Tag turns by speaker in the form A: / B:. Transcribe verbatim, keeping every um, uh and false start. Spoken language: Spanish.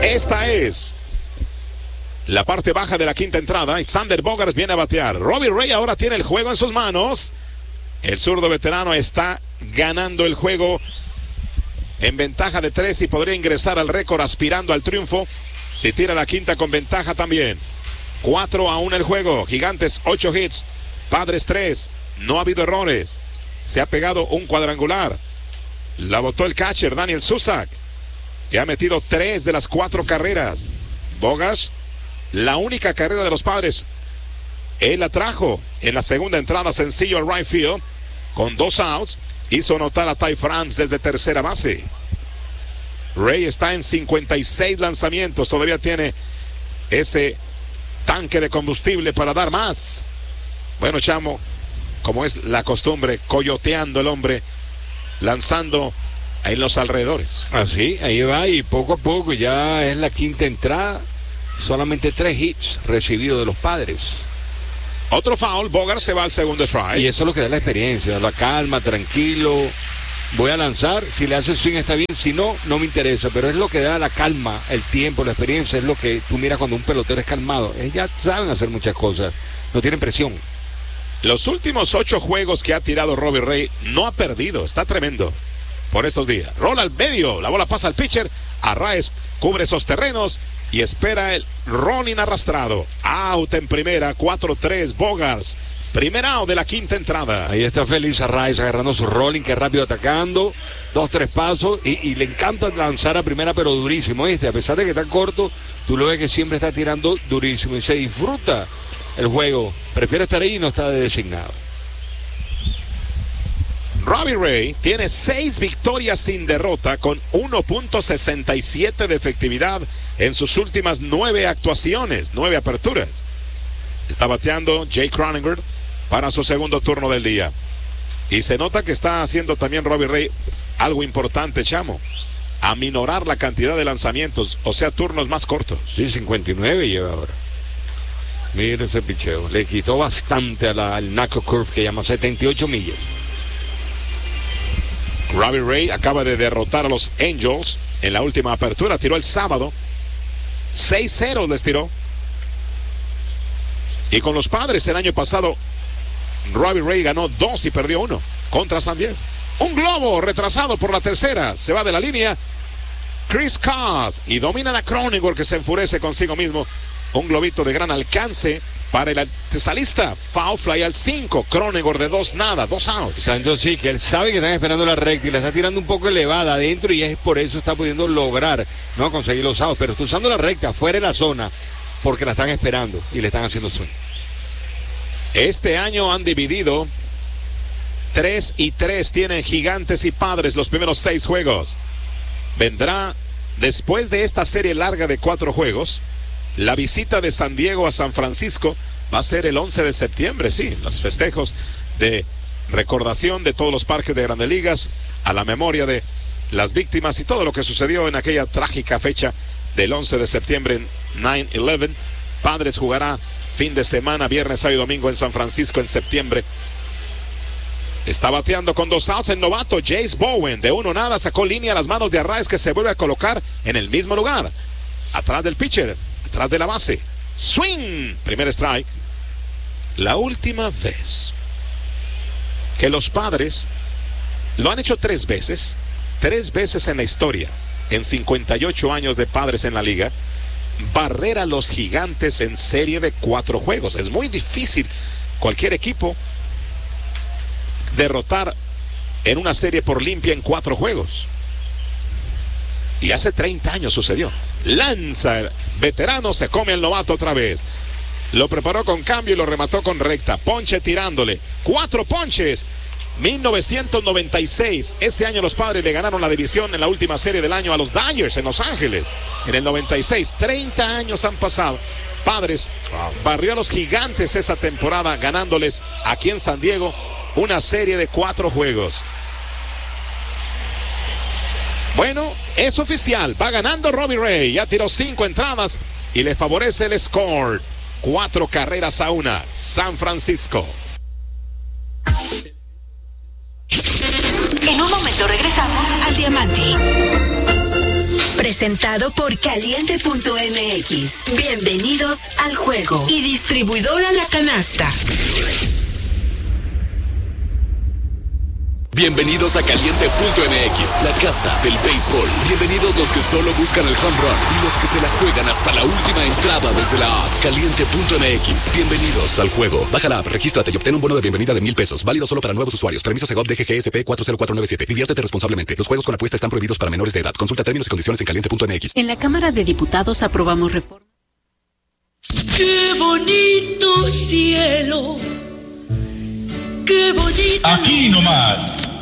A: Esta es la parte baja de la quinta entrada. Xander Bogaerts viene a batear. Robbie Ray ahora tiene el juego en sus manos. El zurdo veterano está ganando el juego en ventaja de tres y podría ingresar al récord aspirando al triunfo si tira la quinta con ventaja también. cuatro a uno el juego. Gigantes ocho hits, Padres tres. No ha habido errores. Se ha pegado un cuadrangular. La botó el catcher Daniel Susac, que ha metido tres de las cuatro carreras. Bogaerts, la única carrera de los Padres, él la trajo en la segunda entrada, sencillo al right field, con dos outs. Hizo anotar a Ty France desde tercera base. Ray está en cincuenta y seis lanzamientos. Todavía tiene ese tanque de combustible para dar más. Bueno, chamo, como es la costumbre, coyoteando el hombre, lanzando en los alrededores.
B: Así, ahí va, y poco a poco ya es la quinta entrada. Solamente tres hits recibidos de los Padres.
A: Otro foul, Bogaerts se va al segundo strike.
B: Y eso es lo que da la experiencia, la calma, tranquilo. Voy a lanzar, si le hace swing está bien, si no, no me interesa. Pero es lo que da la calma, el tiempo, la experiencia. Es lo que tú miras cuando un pelotero es calmado. Ellos ya saben hacer muchas cosas, no tienen presión.
A: Los últimos ocho juegos que ha tirado Robbie Ray no ha perdido, está tremendo por estos días. Rola al medio, la bola pasa al pitcher, Arraez cubre esos terrenos y espera el rolling arrastrado. Out en primera, cuatro tres, Bogaerts. Primer out de la quinta entrada.
B: Ahí está feliz Arraez agarrando su rolling, que rápido atacando. Dos, tres pasos y, y le encanta lanzar a primera, pero durísimo, ¿viste? A pesar de que está corto, tú lo ves que siempre está tirando durísimo y se disfruta el juego. Prefiere estar ahí y no está de designado.
A: Robbie Ray tiene seis victorias sin derrota con uno punto sesenta y siete de efectividad en sus últimas nueve actuaciones, nueve aperturas. Está bateando Jay Cronenworth para su segundo turno del día. Y se nota que está haciendo también Robbie Ray algo importante, chamo. Aminorar la cantidad de lanzamientos, o sea, turnos más cortos.
B: Sí, cincuenta y nueve lleva ahora. Mira ese picheo. Le quitó bastante a la, al knuckle curve que llama setenta y ocho millas.
A: Robbie Ray acaba de derrotar a los Angels en la última apertura. Tiró el sábado. seis cero les tiró. Y con los Padres el año pasado, Robbie Ray ganó dos y perdió uno contra San Diego. Un globo retrasado por la tercera. Se va de la línea Chris Cos y domina a Cronenworth, que se enfurece consigo mismo. Un globito de gran alcance para el antesalista. Foul fly al cinco. Cronenworth de dos nada, dos outs.
B: Tanto sí que él sabe que están esperando la recta y la está tirando un poco elevada adentro y es por eso está pudiendo lograr no conseguir los outs. Pero está usando la recta fuera de la zona porque la están esperando y le están haciendo swing.
A: Este año han dividido tres y tres. Tienen Gigantes y Padres los primeros seis juegos. Vendrá después de esta serie larga de cuatro juegos. La visita de San Diego a San Francisco va a ser el once de septiembre, sí, los festejos de recordación de todos los parques de Grandes Ligas a la memoria de las víctimas y todo lo que sucedió en aquella trágica fecha del once de septiembre en nueve once. Padres jugará fin de semana, viernes, sábado y domingo en San Francisco en septiembre. Está bateando con dos outs el novato Jace Bowen, de uno nada, sacó línea a las manos de Arraez, que se vuelve a colocar en el mismo lugar, atrás del pitcher, atrás de la base. Swing, primer strike. La última vez que los Padres lo han hecho tres veces, tres veces en la historia, en cincuenta y ocho años de Padres en la liga, barrer a los Gigantes en serie de cuatro juegos. Es muy difícil cualquier equipo derrotar en una serie por limpia en cuatro juegos. Y hace treinta años sucedió. Lanza el veterano, se come al novato otra vez. Lo preparó con cambio y lo remató con recta. Ponche tirándole. Cuatro ponches. mil novecientos noventa y seis. Ese año los Padres le ganaron la división en la última serie del año a los Dodgers en Los Ángeles. En el noventa y seis. treinta años han pasado. Padres barrió a los Gigantes esa temporada, ganándoles aquí en San Diego una serie de cuatro juegos. Bueno, es oficial, va ganando Robbie Ray, ya tiró cinco entradas y le favorece el score. Cuatro carreras a una, San Francisco.
C: En un momento regresamos al Diamante. Presentado por Caliente punto M X. Bienvenidos al juego. Y distribuidora La Canasta.
D: Bienvenidos a Caliente punto M X, la casa del béisbol. Bienvenidos los que solo buscan el home run y los que se la juegan hasta la última entrada desde la app. Caliente punto M X, bienvenidos al juego. Baja la app, regístrate y obtén un bono de bienvenida de mil pesos, válido solo para nuevos usuarios. Permiso Segov D G G S P cuatro cero cuatro nueve siete. Diviértete responsablemente. Los juegos con apuesta están prohibidos para menores de edad. Consulta términos y condiciones en Caliente punto M X.
E: En la Cámara de Diputados aprobamos reformas.
F: ¡Qué bonito cielo! ¡Qué bonito!
G: Aquí nomás,